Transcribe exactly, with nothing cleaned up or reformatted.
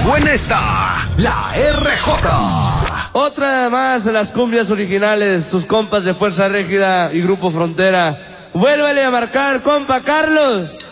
buena está la R J. Otra más de las cumbias originales, sus compas de Fuerza Régida y Grupo Frontera. Vuélvele a marcar, compa Carlos.